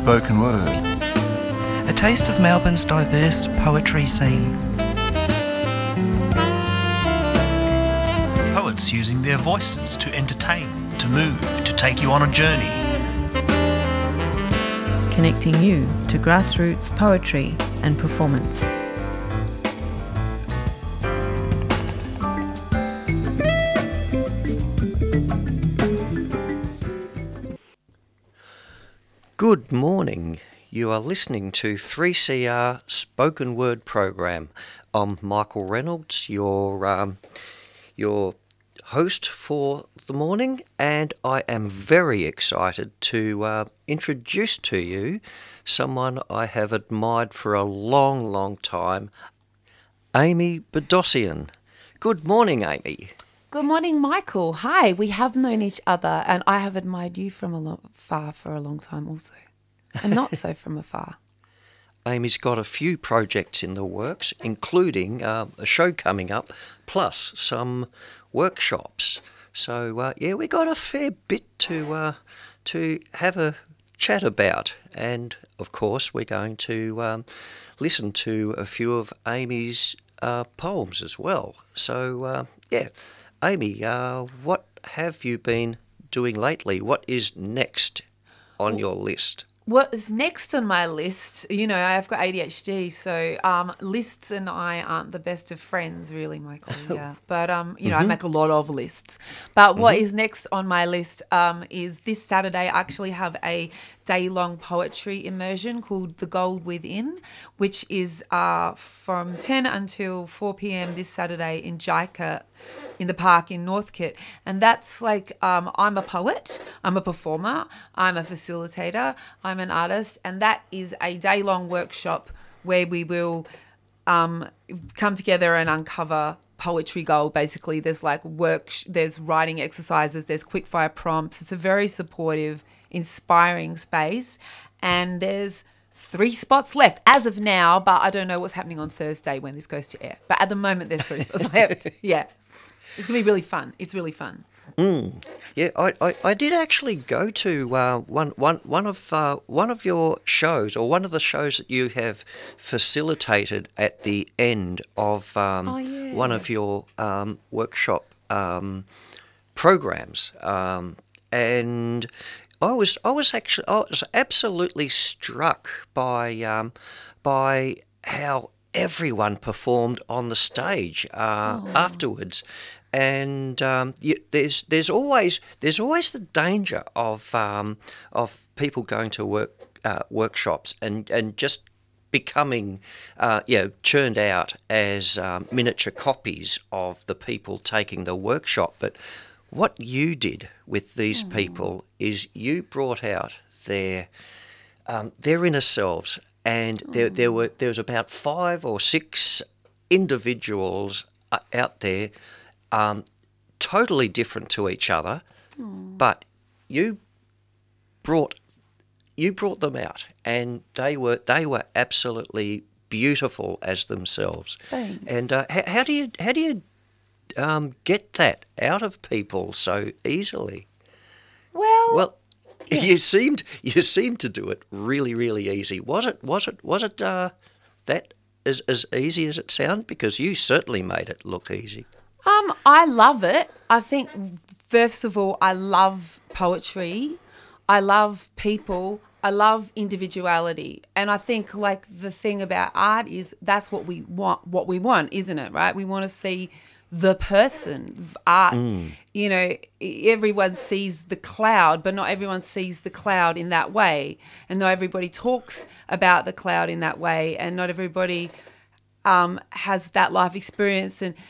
spoken word. A taste of Melbourne's diverse poetry scene. Poets using their voices to entertain, to move, to take you on a journey. Connecting you to grassroots poetry and performance. Good morning. You are listening to 3CR Spoken Word Program. I'm Michael Reynolds, your host for the morning, and I am very excited to introduce to you someone I have admired for a long, long time, Amy Bedosian. Good morning, Amy. Good morning, Michael. Hi, we have known each other and I have admired you from afar for a long time also, and not so from afar. Amy's got a few projects in the works, including a show coming up, plus some workshops. So, we got a fair bit to have a chat about. And, of course, we're going to listen to a few of Amy's poems as well. So, Amy, what have you been doing lately? What is next on your list? What is next on my list? You know, I've got ADHD, so lists and I aren't the best of friends, really, Michael. Yeah, but I make a lot of lists. But what is next on my list is this Saturday. I actually have a day-long poetry immersion called The Gold Within, which is from 10 until 4 p.m. this Saturday in JICA, in the park in Northcote. And that's like, I'm a poet, I'm a performer, I'm a facilitator, I'm an artist, and that is a day-long workshop where we will come together and uncover poetry gold. Basically, there's like there's writing exercises, there's quickfire prompts. It's a very supportive, inspiring space, and there's 3 spots left as of now, but I don't know what's happening on Thursday when this goes to air. But at the moment, there's 3 spots left. Yeah. It's going to be really fun. It's really fun. Yeah, I did actually go to one of your shows, or one of the shows that you have facilitated at the end of one of your workshop programs, and I was absolutely struck by how everyone performed on the stage afterwards. And there's always the danger of people going to workshops and just becoming churned out as miniature copies of the people taking the workshop. But what you did with these people is you brought out their inner selves, and there was about 5 or 6 individuals out there, totally different to each other, but you brought them out, and they were absolutely beautiful as themselves. Thanks. And how do you get that out of people so easily? Well, yeah. You seemed to do it really, really easy. Was it that as easy as it sounded? Because you certainly made it look easy. I love it. I think, first of all, I love poetry. I love people. I love individuality. And I think, like, the thing about art is that's what we want, isn't it, right? We want to see the person. Art, everyone sees the cloud, but not everyone sees the cloud in that way. And not everybody talks about the cloud in that way. And not everybody has that life experience. And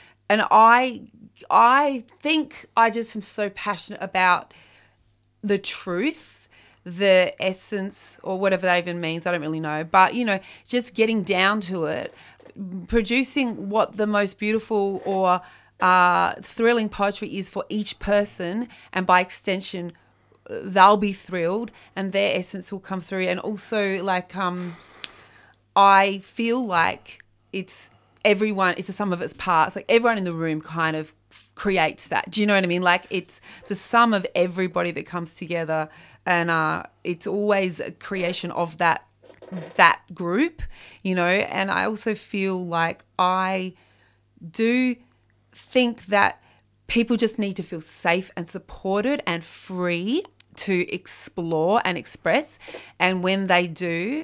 I think I just am so passionate about the truth, the essence, or whatever that even means. I don't really know. But, just getting down to it, producing what the most beautiful or thrilling poetry is for each person, and by extension, they'll be thrilled and their essence will come through. And also, like, I feel like it's everyone, it's the sum of its parts. Like everyone in the room kind of creates that. Do you know what I mean? Like it's the sum of everybody that comes together, and it's always a creation of that group, you know. And I also feel like I do think that people just need to feel safe and supported and free to explore and express. And when they do,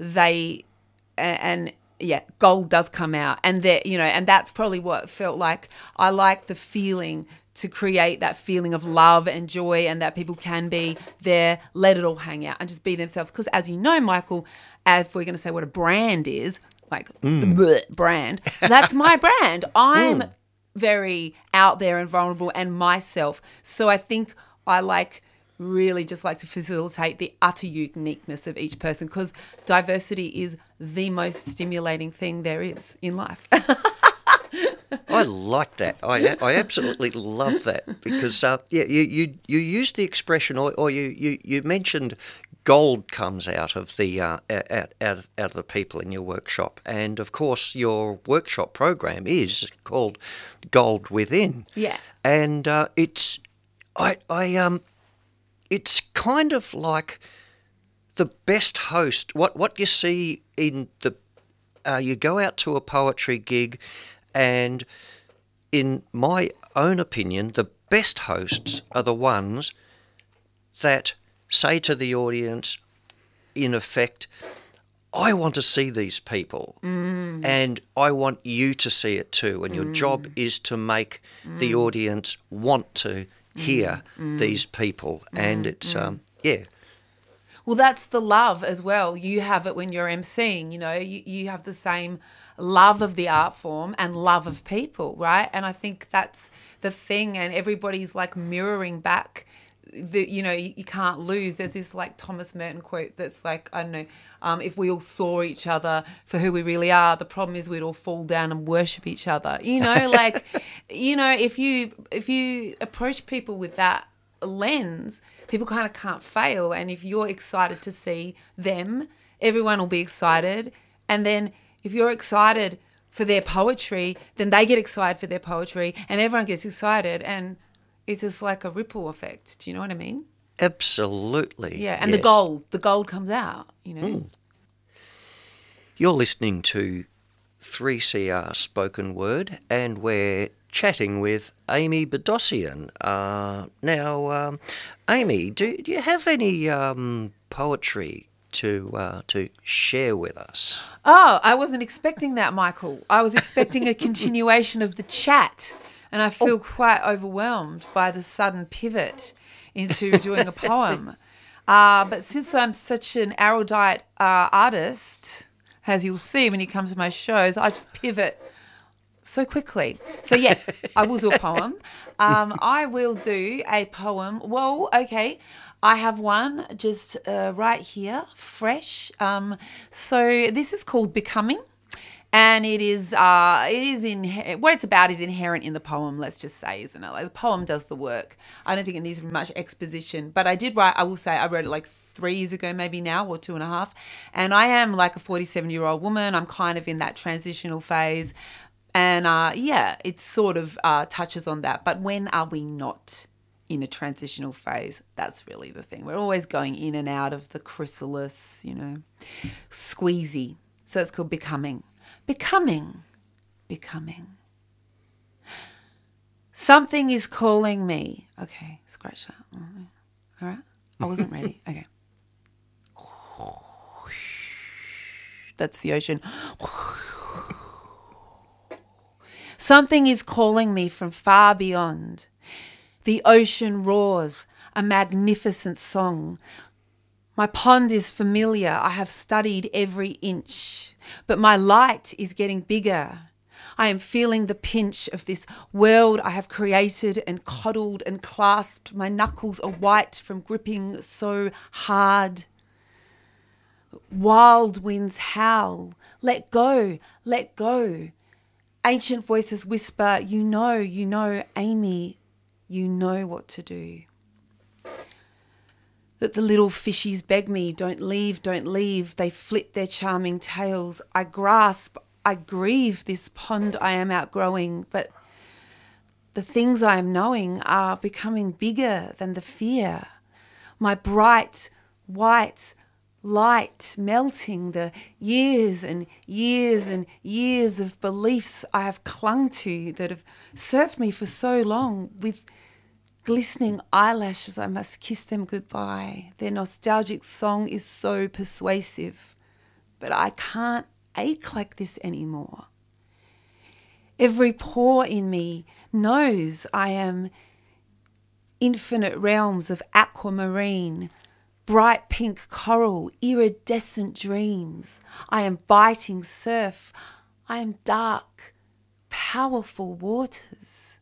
gold does come out. And that, you know, and that's probably what it felt like. I like the feeling to create that feeling of love and joy, and that people can be there, let it all hang out and just be themselves. Because as you know, Michael, if we're going to say what a brand is, like the brand, that's my brand. I'm very out there and vulnerable and myself. So I think I really just like to facilitate the utter uniqueness of each person, because diversity is the most stimulating thing there is in life. I like that. I absolutely love that, because you used the expression, or you mentioned gold comes out of the out of the people in your workshop, and of course your workshop program is called Gold Within. Yeah, and it's kind of like the best host. What you see in the you go out to a poetry gig, and in my own opinion, the best hosts are the ones that say to the audience, in effect, I want to see these people and I want you to see it too. And your job is to make the audience want to hear these people. And it's, Well, that's the love as well. You have it when you're emceeing, you know, you have the same love of the art form and love of people, right? And I think that's the thing, and everybody's like mirroring back. You know, you can't lose. There's this like Thomas Merton quote that's like, I don't know, if we all saw each other for who we really are, the problem is we'd all fall down and worship each other. You know, like, you know, if you approach people with that lens, people kind of can't fail. And if you're excited to see them, everyone will be excited. And then if you're excited for their poetry, then they get excited for their poetry, and everyone gets excited, and it's just like a ripple effect. Do you know what I mean? Absolutely. Yeah, and yes. the gold comes out, you know. You're listening to 3CR Spoken Word, and we're chatting with Amy Bedosian. Now, Amy, do you have any poetry to share with us? Oh, I wasn't expecting that, Michael. I was expecting a continuation of the chat. And I feel quite overwhelmed by the sudden pivot into doing a poem. But since I'm such an erudite artist, as you'll see when you come to my shows, I just pivot so quickly. So yes, I will do a poem. I will do a poem. Well, okay. I have one just right here, fresh. So this is called Becoming. And what it's about is inherent in the poem, let's just say, isn't it? Like the poem does the work. I don't think it needs much exposition. But I will say I wrote it like 3 years ago, maybe now, or 2.5. And I am like a 47-year-old woman. I'm kind of in that transitional phase. And it sort of touches on that. But when are we not in a transitional phase? That's really the thing. We're always going in and out of the chrysalis, you know, squeezy. So it's called Becoming. Becoming. Something is calling me. Okay, scratch that. All right. I wasn't ready. Okay. That's the ocean. Something is calling me from far beyond. The ocean roars, a magnificent song. My pond is familiar. I have studied every inch. But my light is getting bigger. I am feeling the pinch of this world I have created and coddled and clasped. My knuckles are white from gripping so hard. Wild winds howl. Let go, let go. Ancient voices whisper, you know, Amy, you know what to do. That the little fishies beg me, don't leave, don't leave. They flit their charming tails. I grasp, I grieve this pond I am outgrowing, but the things I am knowing are becoming bigger than the fear. My bright, white light melting the years and years and years of beliefs I have clung to that have served me for so long. With glistening eyelashes, I must kiss them goodbye. Their nostalgic song is so persuasive, but I can't ache like this anymore. Every pore in me knows I am infinite realms of aquamarine, bright pink coral, iridescent dreams. I am biting surf. I am dark, powerful waters.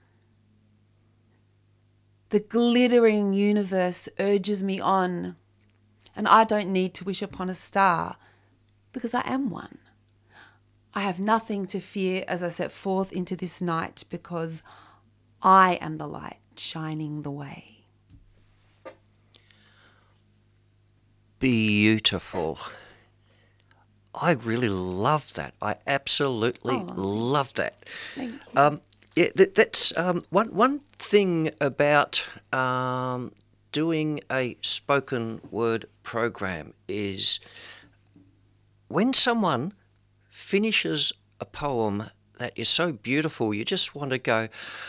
The glittering universe urges me on, and I don't need to wish upon a star because I am one. I have nothing to fear as I set forth into this night because I am the light shining the way. Beautiful. I really love that. I absolutely love that. Thank you. Yeah, that's one thing about doing a spoken word program is when someone finishes a poem that is so beautiful, you just want to go,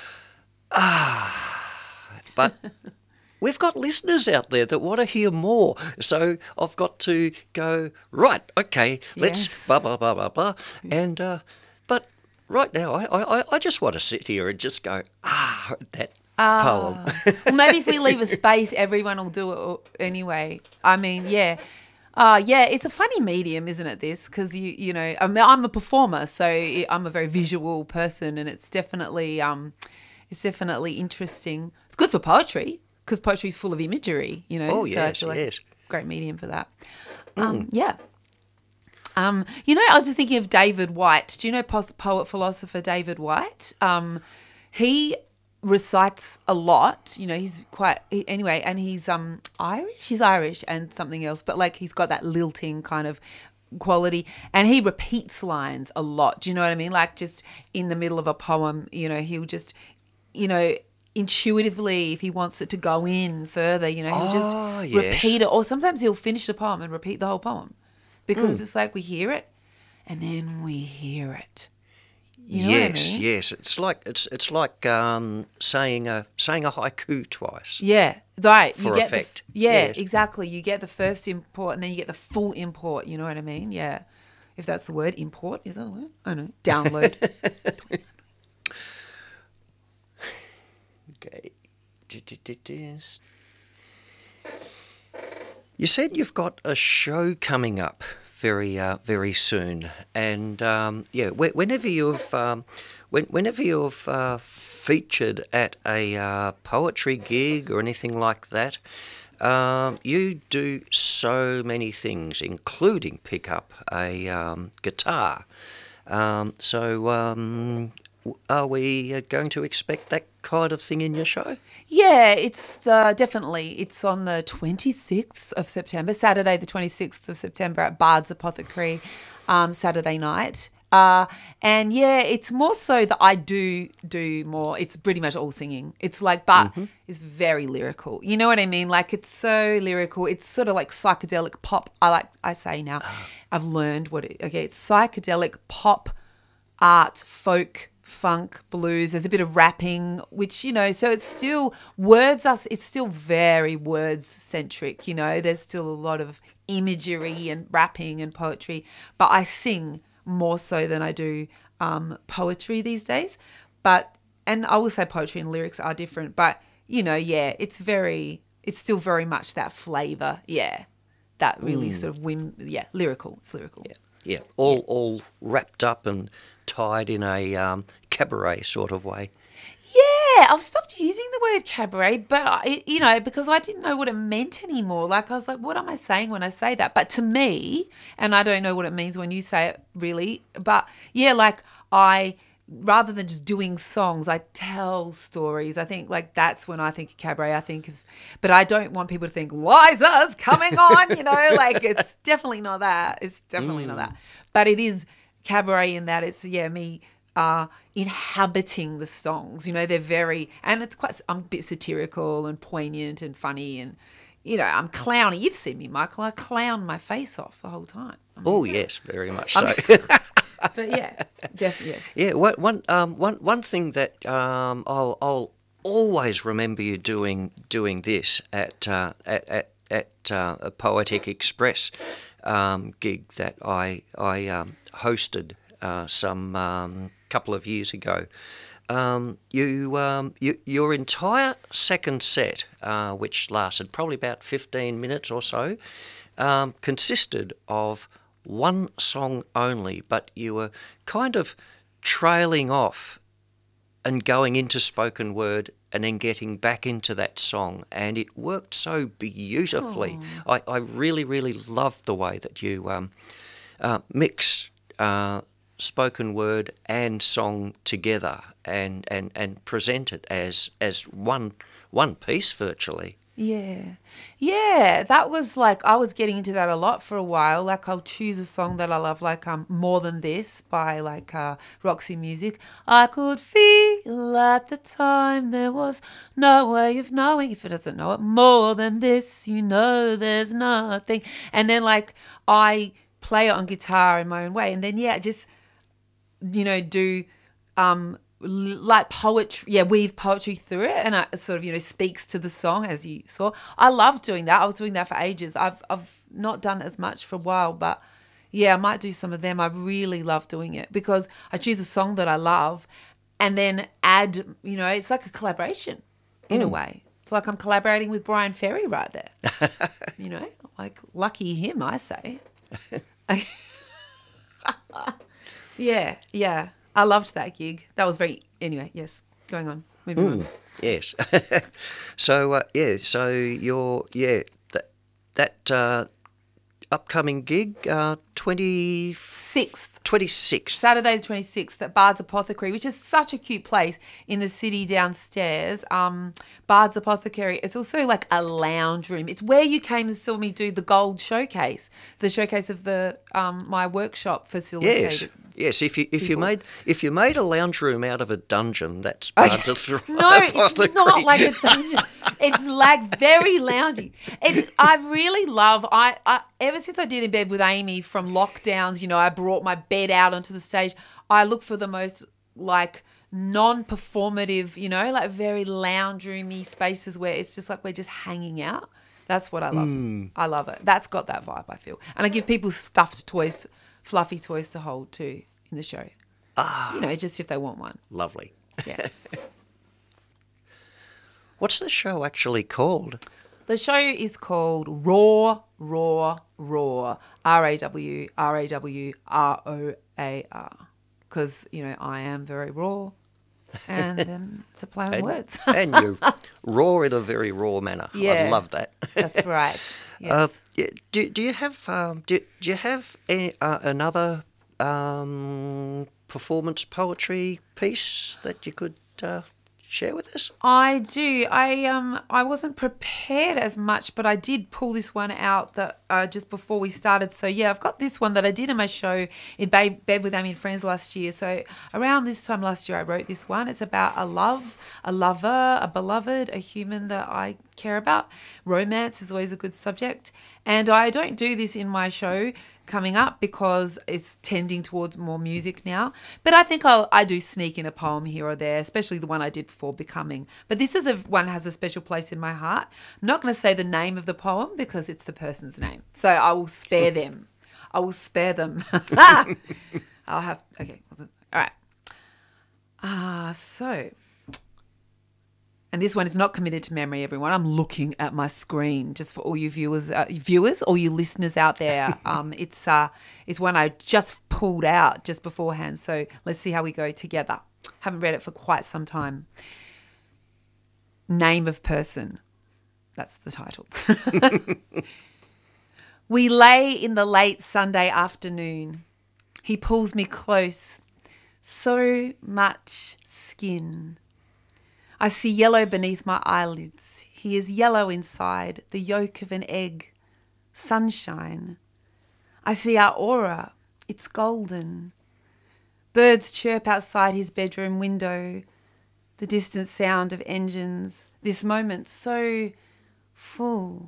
but we've got listeners out there that want to hear more. So I've got to go, right, okay, let's Yes. blah, blah, blah, blah, blah. And, but right now, I just want to sit here and just go, that poem. Well, maybe if we leave a space, everyone will do it anyway. I mean, yeah. Yeah, it's a funny medium, isn't it, this? Because, you know, I mean, I'm a performer, so I'm a very visual person, and it's definitely interesting. It's good for poetry because poetry is full of imagery, you know. Oh, so yes, I feel like yes. it's a great medium for that. Yeah. You know, I was just thinking of David Whyte. Do you know poet philosopher David Whyte? He recites a lot. You know, he's anyway, and he's Irish. He's Irish and something else, but like he's got that lilting kind of quality, and he repeats lines a lot. Do you know what I mean? Like just in the middle of a poem, you know, he'll just, you know, intuitively, if he wants it to go in further, you know, he'll just yes. repeat it, or sometimes he'll finish the poem and repeat the whole poem because it's like we hear it and then we hear it. You know what I mean? Yes. It's like saying a haiku twice. Yeah, right. For you get effect. Yes. Yes. Exactly. You get the first import and then you get the full import. You know what I mean? Yeah. If that's the word, import. Is that the word? I don't know. Download. Okay. You said you've got a show coming up very soon, and whenever you've featured at a poetry gig or anything like that, you do so many things, including pick up a guitar. Are we going to expect that kind of thing in your show? Yeah, it's definitely. It's on the 26th of September, Saturday the 26th of September at Bard's Apothecary, Saturday night. And yeah, it's more so that I do more. It's pretty much all singing. It's like, but it's very lyrical. You know what I mean? Like it's so lyrical. It's sort of like psychedelic pop. I say now, I've learned it's psychedelic pop, art, folk, funk, blues. There's a bit of rapping, which, you know, so it's still it's still very words centric, you know. There's still a lot of imagery and rapping and poetry, but I sing more so than I do poetry these days. And I will say poetry and lyrics are different, but, you know, yeah, it's still very much that flavour, yeah, that really sort of lyrical. It's lyrical. Yeah, all wrapped up and tied in a cabaret sort of way. Yeah, I've stopped using the word cabaret, but you know, because I didn't know what it meant anymore. Like I was like, what am I saying when I say that? But to me, and I don't know what it means when you say it really, but yeah, like rather than just doing songs, I tell stories. I think like that's when I think of cabaret. I think of, but I don't want people to think Liza's coming on, you know, like it's definitely not that. It's definitely not that. But it is cabaret in that it's me inhabiting the songs. You know, they're very, and it's quite, I'm a bit satirical and poignant and funny, and you know, I'm clowning. You've seen me, Michael. I clown my face off the whole time. Oh yes, very much so. But yeah, definitely yes. Yeah, one thing that I'll always remember you doing this at a Poetic Express gig that I hosted some couple of years ago. Your entire second set, which lasted probably about 15 minutes or so, consisted of one song only, but you were kind of trailing off and going into spoken word and then getting back into that song, and it worked so beautifully. I really, really loved the way that you mix spoken word and song together and present it as one piece virtually. Yeah, that was like, I was getting into that a lot for a while. Like, I'll choose a song that I love, like More Than This by like Roxy Music. I could feel at the time there was no way of knowing, if it doesn't know it, more than this, you know, there's nothing. And then like I play it on guitar in my own way, and then just, you know, do like poetry, weave poetry through it, and it sort of, you know, speaks to the song, as you saw. I love doing that. I was doing that for ages. I've not done it as much for a while, but I might do some of them. I really love doing it because I choose a song that I love and then add, you know, it's like a collaboration in a way. It's like I'm collaborating with Brian Ferry right there. You know, like lucky him, I say. Yeah. I loved that gig. That was anyway, yes. Going on. Moving on. Yes. So your that upcoming gig, 26th. Saturday the 26th at Bard's Apothecary, which is such a cute place in the city downstairs. Bard's Apothecary is also like a lounge room. It's where you came and saw me do the gold showcase, the showcase of the my workshop facilitated. Yes, if you made a lounge room out of a dungeon, that's Bard's Apothecary. No, it's not like a dungeon. It's like very loungy. I really love. I ever since I did In Bed with Amy from lockdowns, you know, I brought my bed out onto the stage. I look for the most like non-performative, you know, like very lounge roomy spaces where it's just like we're just hanging out. That's what I love. I love it. That's got that vibe, I feel. And I give people stuffed toys, fluffy toys to hold too in the show. You know, just if they want one. Lovely. Yeah. What's the show actually called? The show is called Raw, Raw, Raw. RAWRAWROAR. Because, you know, I am very raw. And then it's a play on words. And you roar in a very raw manner. Yeah. I love that. That's right. Yes. Do you have another performance poetry piece that you could share with us? I do. I wasn't prepared as much, but I did pull this one out that just before we started. So I've got this one that I did in my show in Bed with Amy and Friends last year. So around this time last year, I wrote this one. It's about a love, a lover, a beloved, a human that I care about. Romance is always a good subject, and I don't do this in my show coming up because it's tending towards more music now. But I think I do sneak in a poem here or there, especially the one I did before Becoming. But this is one has a special place in my heart. I'm not going to say the name of the poem because it's the person's name. So I will spare them. I will spare them. I'll have, okay. All right. So, and this one is not committed to memory, everyone. I'm looking at my screen just for all you viewers, all you listeners out there. It's one I just pulled out just beforehand. So let's see how we go together. Haven't read it for quite some time. Name of person. That's the title. We lay in the late Sunday afternoon. He pulls me close. So much skin. I see yellow beneath my eyelids. He is yellow inside, the yolk of an egg. Sunshine. I see our aura. It's golden. Birds chirp outside his bedroom window. The distant sound of engines. This moment so full.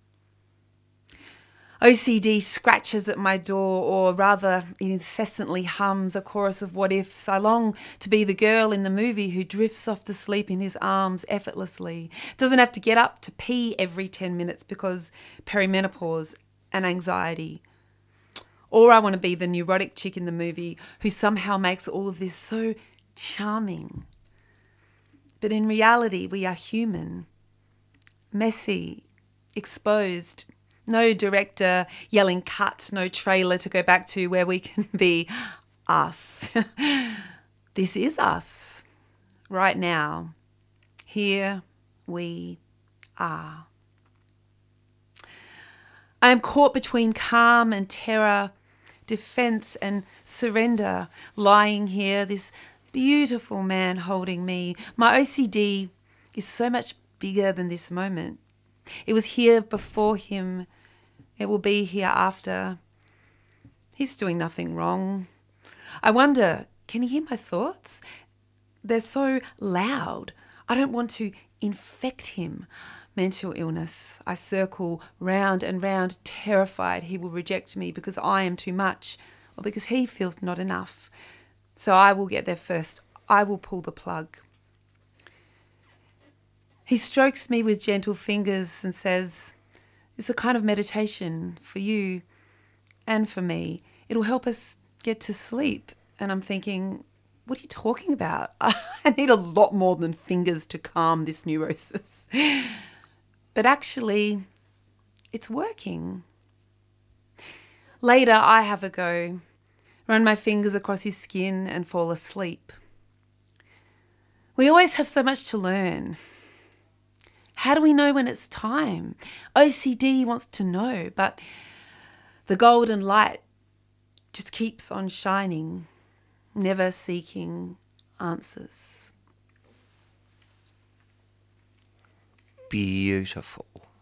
OCD scratches at my door, or rather it incessantly hums a chorus of what ifs. I long to be the girl in the movie who drifts off to sleep in his arms effortlessly. Doesn't have to get up to pee every 10 minutes because perimenopause and anxiety. Or I want to be the neurotic chick in the movie who somehow makes all of this so charming. But in reality, we are human, messy, exposed. No director yelling cut, no trailer to go back to where we can be us. This is us, right now. Here we are. I am caught between calm and terror, defense and surrender, lying here, this beautiful man holding me. My OCD is so much bigger than this moment. It was here before him. It will be here after. He's doing nothing wrong. I wonder, can he hear my thoughts? They're so loud. I don't want to infect him. Mental illness. I circle round and round, terrified he will reject me because I am too much or because he feels not enough. So I will get there first. I will pull the plug. He strokes me with gentle fingers and says, it's a kind of meditation for you and for me. It'll help us get to sleep. And I'm thinking, what are you talking about? I need a lot more than fingers to calm this neurosis. But actually, it's working. Later, I have a go, run my fingers across his skin and fall asleep. We always have so much to learn. How do we know when it's time? OCD wants to know, but the golden light just keeps on shining, never seeking answers. Beautiful.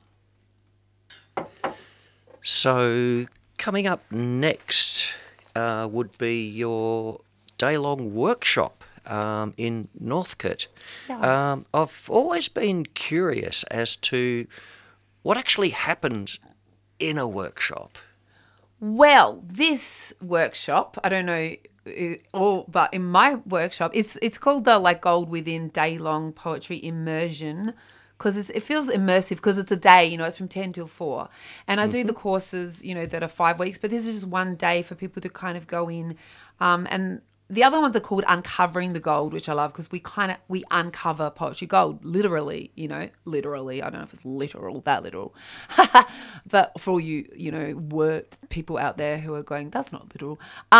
So coming up next would be your day-long workshop in Northcote. Yeah. I've always been curious as to what actually happened in a workshop. Well, this workshop, I don't know, but in my workshop, it's called the Gold Within Day-Long Poetry Immersion, because it feels immersive because it's a day, it's from 10 till 4. And I do the courses, that are 5 weeks, but this is just one day for people to kind of go in. And the other ones are called Uncovering the Gold, which I love because we uncover poetry gold, literally, literally. I don't know if it's literal, that literal. But for all you, word people out there who are going, that's not literal.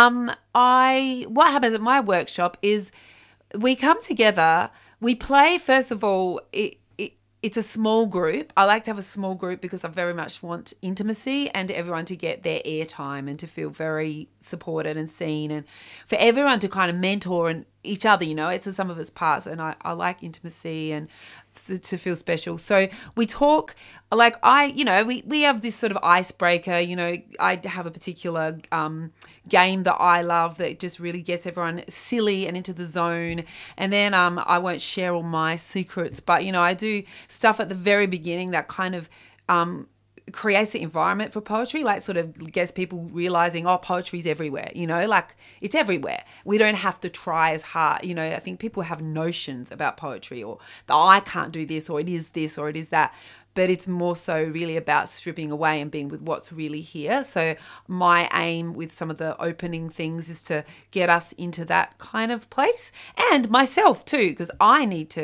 What happens at my workshop is we come together, we play, first of all, it's a small group. I like to have a small group because I very much want intimacy and everyone to get their airtime and to feel very supported and seen, and for everyone to kind of mentor and each other, it's a sum of its parts, and I like intimacy and to feel special. So we talk, we have this sort of icebreaker, I have a particular game that I love that just really gets everyone silly and into the zone. And then I won't share all my secrets, but, I do stuff at the very beginning that kind of creates the environment for poetry, sort of gets people realizing, poetry's everywhere, it's everywhere. We don't have to try as hard. I think people have notions about poetry, or I can't do this, or it is this, or it is that. But it's more so really about stripping away and being with what's really here. So my aim with some of the opening things is to get us into that kind of place, and myself too, because I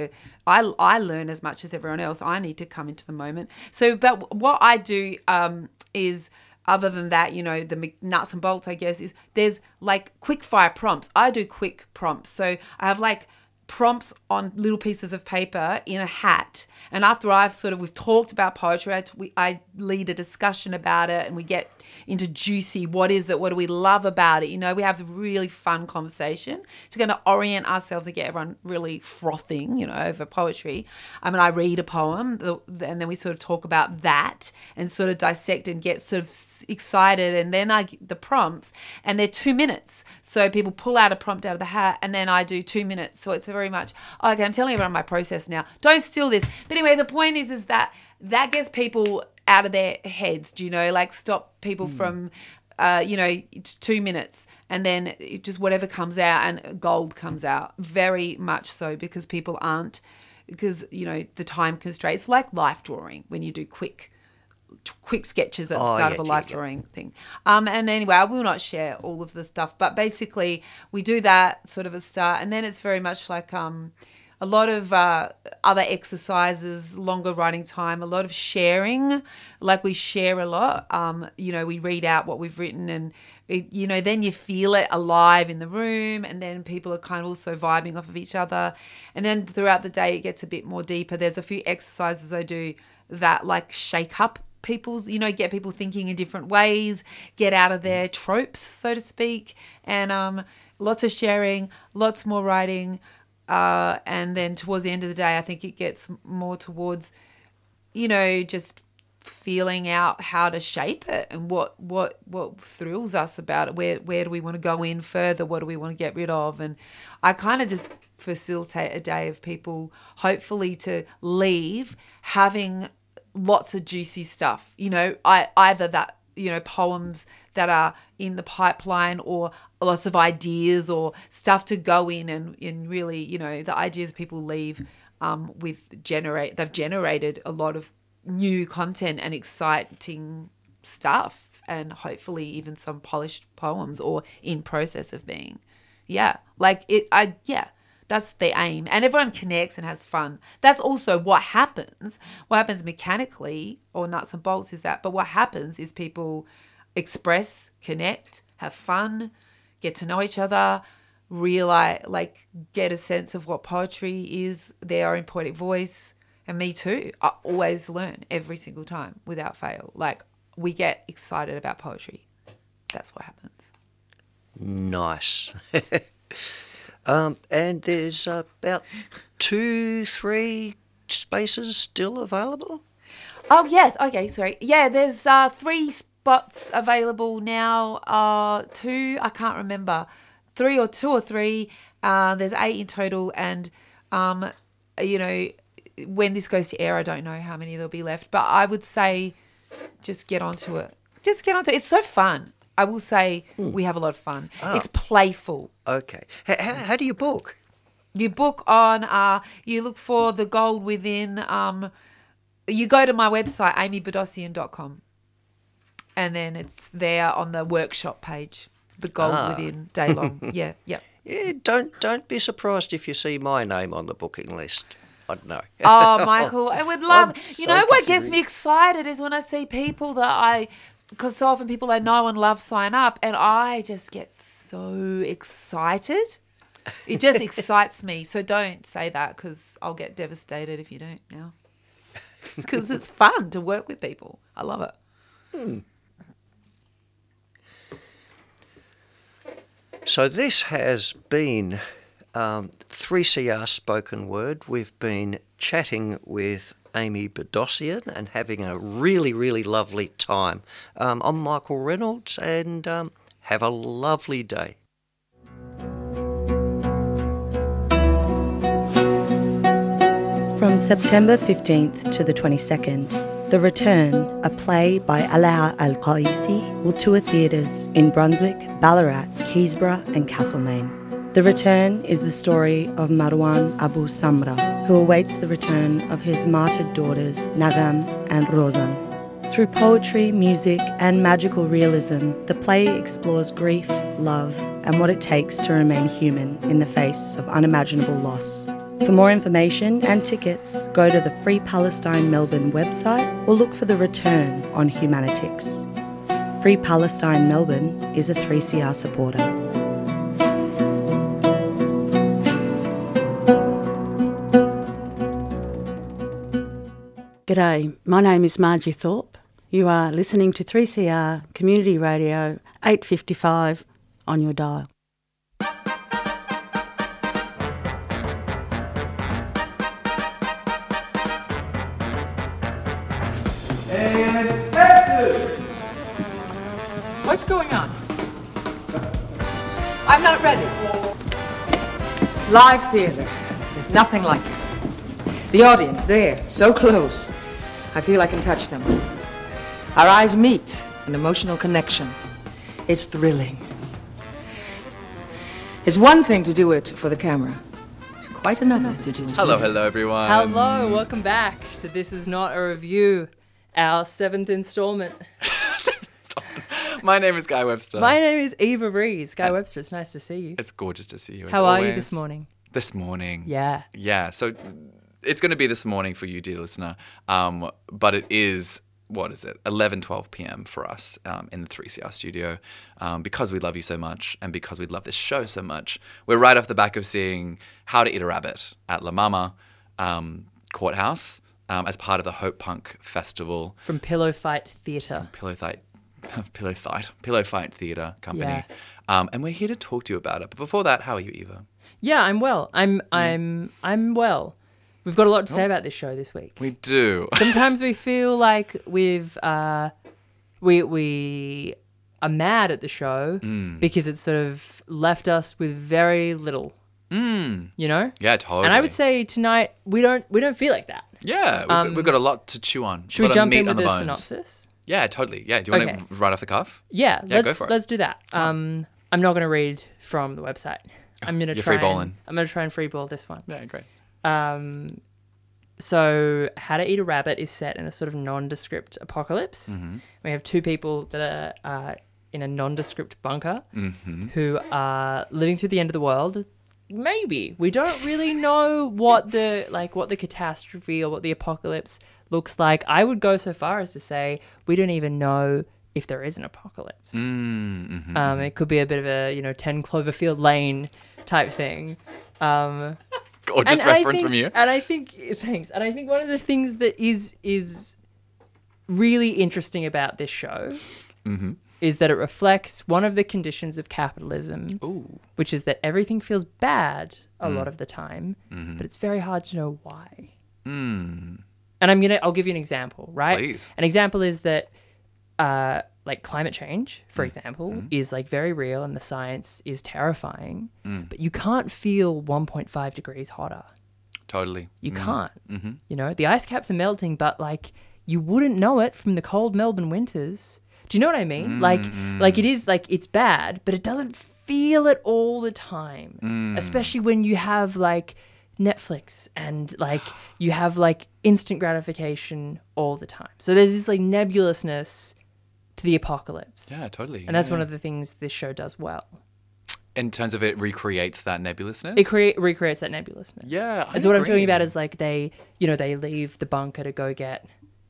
learn as much as everyone else. I need to come into the moment. So, but what I do is, other than that, the nuts and bolts, I guess, is there's quick fire prompts. I do quick prompts. So I have prompts on little pieces of paper in a hat. And after we've talked about poetry, I lead a discussion about it, and we get into juicy, what is it? What do we love about it? You know, we have a really fun conversation to kind of orient ourselves and get everyone really frothing, you know, over poetry. I read a poem, and then we sort of talk about that and sort of dissect and get sort of excited. And then I get the prompts, and they're 2 minutes. So people pull out a prompt out of the hat, and then I do 2 minutes. So it's very much, okay, I'm telling everyone my process now. Don't steal this. But anyway, the point is that gets people out of their heads, do you know, like stop people from, it's 2 minutes, and then it just whatever comes out, and gold comes out, very much so, because people aren't, because, you know, the time constraints, like life drawing, when you do quick sketches at the start of a life drawing thing. And anyway, I will not share all of the stuff, but basically we do that sort of a start, and then it's very much like a lot of other exercises, longer writing time, a lot of sharing, like we share a lot. We read out what we've written, and, then you feel it alive in the room, and then people are kind of also vibing off of each other. And then throughout the day, it gets a bit more deeper. There's a few exercises I do that like shake up people's, get people thinking in different ways, get out of their tropes, so to speak. And lots of sharing, lots more writing. And then towards the end of the day, I think it gets more towards, just feeling out how to shape it and what thrills us about it. Where do we want to go in further? What do we want to get rid of? And I kind of just facilitate a day of people, hopefully, to leave having lots of juicy stuff. Either that, poems that are in the pipeline, or lots of ideas or stuff to go in, and really, the ideas people leave they've generated a lot of new content and exciting stuff, and hopefully even some polished poems, or in process of being. That's the aim. And everyone connects and has fun. That's also what happens. What happens mechanically, or nuts and bolts, is that. But what happens is people express, connect, have fun, get to know each other, realize, get a sense of what poetry is, their own poetic voice. And me too. I always learn every single time without fail. We get excited about poetry. That's what happens. Nice. And there's about 2-3 spaces still available? Oh, yes. Okay, sorry. Yeah, there's 3 spots available now. 2, I can't remember. 2 or 3. There's 8 in total. And, when this goes to air, I don't know how many there'll be left. But I would say just get onto it. It's so fun. I will say we have a lot of fun. Oh. It's playful. Okay. How do you book? You book on, you look for The Gold Within. You go to my website, amybedosian.com, and then it's there on the workshop page, The Gold Within, day long. Yeah. Yeah, don't be surprised if you see my name on the booking list. I don't know. Oh, Michael, I would love, what gets me excited is when I see people that because so often people I know and love sign up, and I just get so excited. It just excites me. So don't say that, because I'll get devastated if you don't now. Because it's fun to work with people. I love it. So this has been 3CR Spoken Word. We've been chatting with Amy Bedosian and having a really, really lovely time. I'm Michael Reynolds, and have a lovely day. From September 15th to the 22nd, The Return, a play by Alaa Al-Qaisi, will tour theatres in Brunswick, Ballarat, Keysborough and Castlemaine. The Return is the story of Marwan Abu Samra, who awaits the return of his martyred daughters Nagam and Rozan. Through poetry, music and magical realism, the play explores grief, love and what it takes to remain human in the face of unimaginable loss. For more information and tickets, go to the Free Palestine Melbourne website or look for The Return on Humanitix. Free Palestine Melbourne is a 3CR supporter. G'day, my name is Margie Thorpe. You are listening to 3CR Community Radio 855 on your dial. What's going on? I'm not ready. Live theatre. There's nothing like it. The audience there, so close. I feel I can touch them. Our eyes meet, an emotional connection. It's thrilling. It's one thing to do it for the camera. It's quite another to do it. Hello everyone. Hello, welcome back to This Is Not a Review, our 7th installment. My name is Guy Webster. My name is Eva Rees. Guy Webster, it's nice to see you. It's gorgeous to see you. How are you this morning? This morning. Yeah. Yeah. So it's going to be this morning for you, dear listener. But it is, 11:12 p.m. for us in the 3CR studio. Because we love you so much and because we love this show so much, we're right off the back of seeing How to Eat a Rabbit at La Mama Courthouse as part of the Hope Punk Festival. From Pillow Fight Theatre. Pillow Fight Theatre Company. Yeah. And we're here to talk to you about it. But before that, how are you, Eva? Yeah, I'm well. I'm well. We've got a lot to say about this show this week. We do. Sometimes we feel like we are mad at the show because it's sort of left us with very little. You know? Yeah, totally. And I would say tonight we don't feel like that. Yeah, we've got a lot to chew on. Should we jump in with a synopsis? Yeah, totally. Yeah, do you want to right off the cuff? Yeah, go for it. Let's do that. I'm not going to read from the website. I'm going to try. You're freeballing. I'm going to try and freeball this one. Yeah, great. So How to Eat a Rabbit is set in a sort of nondescript apocalypse. Mm-hmm. We have two people that are in a nondescript bunker who are living through the end of the world. Maybe we don't really know what the catastrophe or what the apocalypse looks like. I would go so far as to say we don't even know if there is an apocalypse. It could be a bit of a 10 Cloverfield Lane type thing. Gorgeous reference from you. And I think thanks. And I think one of the things that is really interesting about this show is that it reflects one of the conditions of capitalism, which is that everything feels bad a lot of the time, but it's very hard to know why. And I'll give you an example, right? Please. An example is that like climate change, for example, is like very real and the science is terrifying, but you can't feel 1.5 degrees hotter. Totally. You can't. You know, the ice caps are melting, but like you wouldn't know it from the cold Melbourne winters. Do you know what I mean? Like it is like it's bad, but it doesn't feel it all the time, especially when you have like Netflix and like you have like instant gratification all the time. So there's this like nebulousness to the apocalypse. Yeah, totally. And that's one of the things this show does well. In terms of it recreates that nebulousness? It recreates that nebulousness. Yeah, and so what I'm talking about is like they leave the bunker to go get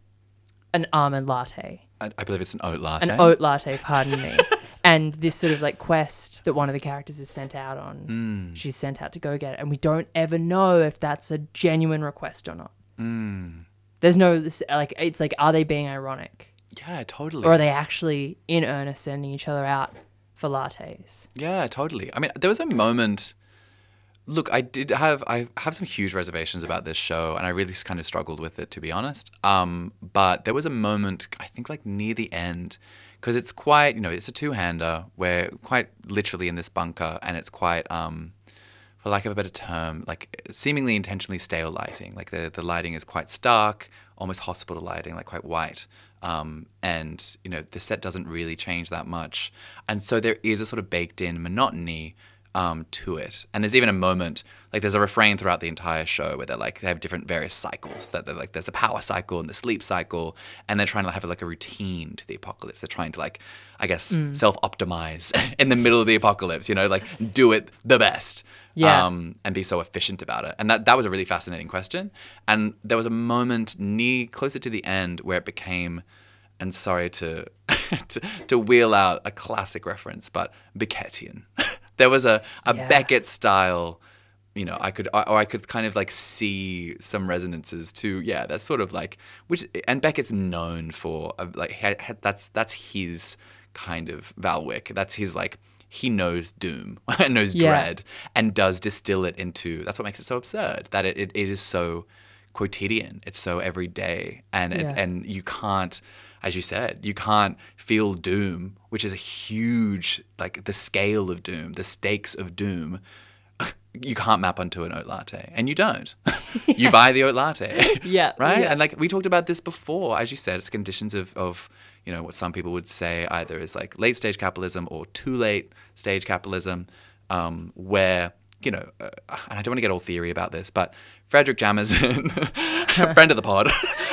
an almond latte. I believe it's an oat latte. An oat latte, pardon me. And this sort of like quest that one of the characters is sent out on, she's sent out to go get it. And we don't ever know if that's a genuine request or not. There's no, like, it's like, are they being ironic? Yeah, totally. Or are they actually in earnest sending each other out for lattes? Yeah, totally. I mean, there was a moment. Look, I have some huge reservations about this show, and I really kind of struggled with it, to be honest. But there was a moment, I think, like near the end, because it's quite, it's a two-hander. We're quite literally in this bunker, and it's quite, for lack of a better term, like seemingly intentionally stale lighting. Like the lighting is quite stark, almost hospital lighting, like quite white. And the set doesn't really change that much, and so there is a sort of baked-in monotony to it. And there's even a moment, like there's a refrain throughout the entire show where they have different various cycles, that they're like, there's the power cycle and the sleep cycle, and they're trying to have like a routine to the apocalypse. They're trying to like, I guess, self-optimize in the middle of the apocalypse, like do it the best. Yeah. And be so efficient about it. And that was a really fascinating question. And there was a moment closer to the end where it became, and sorry to wheel out a classic reference, but Beckettian. There was a Beckett-style you know, I could kind of like see some resonances to, yeah, that's sort of like, which, and Beckett's known for, like, that's his kind of Val Wick. That's his, like, he knows doom, knows dread, and does distill it into, that's what makes it so absurd, that it is so quotidian, it's so everyday, and and you can't, as you said, you can't feel doom, which is a huge, like, the scale of doom, the stakes of doom, you can't map onto an oat latte, and you don't. You buy the oat latte, right? Yeah. And like we talked about this before, as you said, it's conditions of you know, what some people would say either is like late stage capitalism or too late stage capitalism, where, you know, and I don't want to get all theory about this, but Frederick Jameson, friend of the pod,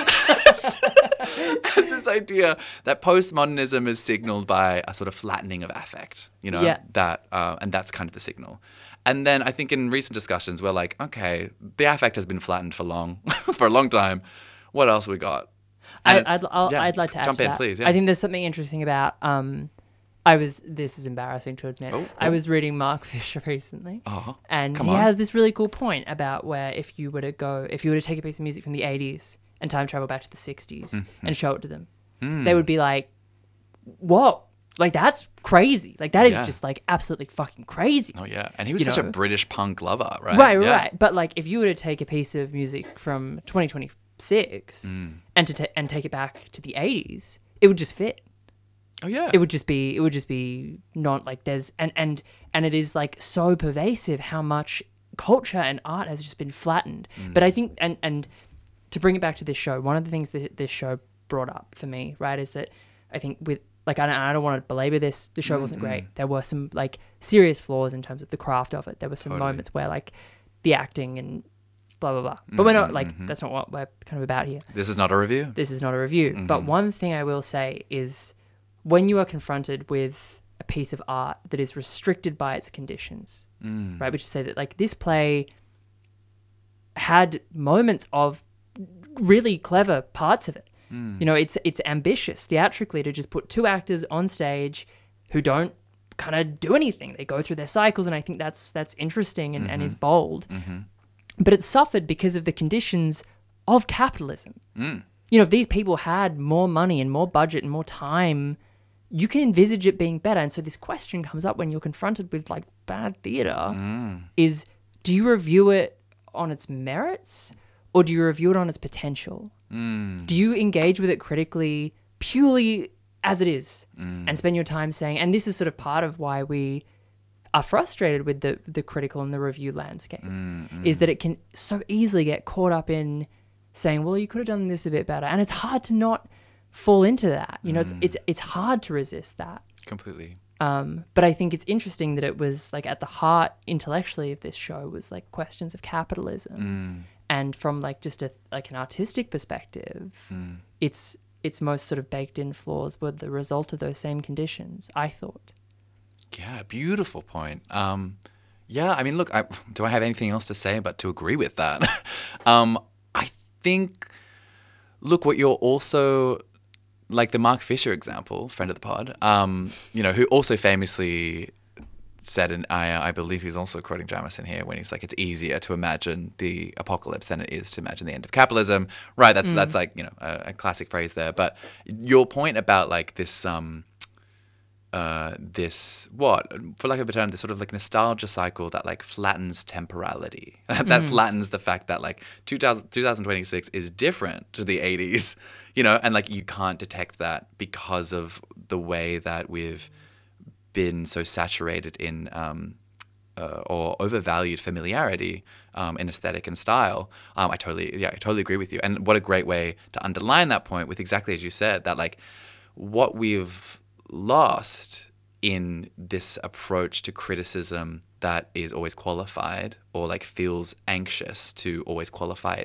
has this idea that postmodernism is signaled by a sort of flattening of affect, you know, that, and that's kind of the signal. And then I think in recent discussions, we're like, okay, the affect has been flattened for for a long time. What else we got? I'd like to add jump to in, that. please. I think there's something interesting about, this is embarrassing to admit. I was reading Mark Fisher recently, and he has this really cool point about where if you were to take a piece of music from the 80s and time travel back to the 60s and show it to them, they would be like, whoa. Like, that's crazy. Like, that is just, like, absolutely fucking crazy. Oh, yeah. And he was such a British punk lover, right? Right. But, like, if you were to take a piece of music from 2026 and take it back to the 80s, it would just fit. Oh, yeah. It would just be not, like, there's... And it is, like, so pervasive how much culture and art has just been flattened. But I think... And to bring it back to this show, one of the things that this show brought up for me, right, is that I think with... Like, I don't want to belabor this. The show wasn't great. There were some, like, serious flaws in terms of the craft of it. There were some moments where, like, the acting and blah, blah, blah. But we're not, like, that's not what we're kind of about here. This is not a review. This is not a review. But one thing I will say is when you are confronted with a piece of art that is restricted by its conditions, right, which is to say that, like, this play had moments of really clever parts of it. You know, it's ambitious theatrically to just put two actors on stage who don't kind of do anything. They go through their cycles, and I think that's interesting and is bold. But it suffered because of the conditions of capitalism. You know, if these people had more money and more budget and more time, you can envisage it being better. And so this question comes up when you're confronted with, like, bad theatre is, do you review it on its merits or do you review it on its potential? Do you engage with it critically purely as it is and spend your time saying, and this is sort of part of why we are frustrated with the critical and the review landscape, is that it can so easily get caught up in saying, well, you could have done this a bit better. And it's hard to not fall into that. You know, it's hard to resist that. Completely. But I think it's interesting that it was, like, at the heart intellectually of this show was, like, questions of capitalism. And from, like, just an artistic perspective, its most sort of baked in flaws were the result of those same conditions, I thought. Yeah, beautiful point. Yeah, I mean, look, do I have anything else to say but to agree with that? I think, look, what you're also, like the Mark Fisher example, friend of the pod, you know, who also famously said, and I believe he's also quoting Jameson here when he's like, it's easier to imagine the apocalypse than it is to imagine the end of capitalism. Right, that's like, you know, a classic phrase there. But your point about, like, this what, for lack of a term, this sort of, like, nostalgia cycle that, like, flattens temporality, that flattens the fact that, like, 2026 is different to the 80s, you know, and, like, you can't detect that because of the way that we've been so saturated in or overvalued familiarity in aesthetic and style. I totally agree with you. And what a great way to underline that point with exactly as you said, that, like, what we've lost in this approach to criticism that is always qualified or, like, feels anxious to always qualify